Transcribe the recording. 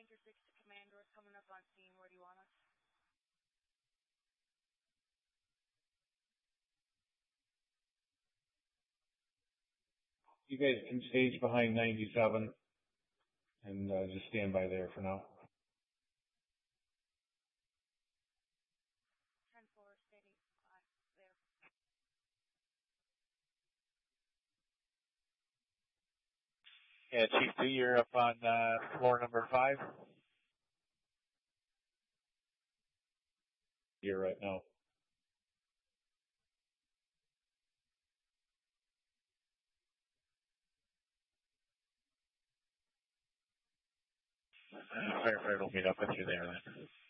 Ranger 6 to Command. We're coming up on scene. Where do you want us? You guys can stage behind 97 and just stand by there for now. 10-4, standing there. Yeah, Chief 2, you're up on floor number 5. Here right now. Firefighter will meet up with you there then.